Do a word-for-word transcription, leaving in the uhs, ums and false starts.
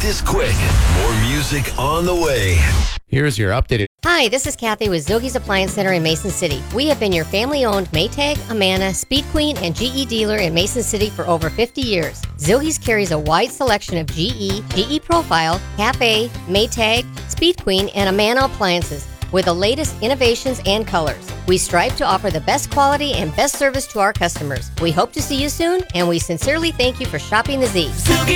is quick. More music on the way. Here's your updated. Hi, this is Kathy with Zilge's Appliance Center in Mason City. We have been your family-owned Maytag, Amana, Speed Queen, and G E dealer in Mason City for over fifty years. Zilge's carries a wide selection of G E, G E Profile, Cafe, Maytag, Speed Queen, and Amana appliances with the latest innovations and colors. We strive to offer the best quality and best service to our customers. We hope to see you soon, and we sincerely thank you for shopping the Z. Zilge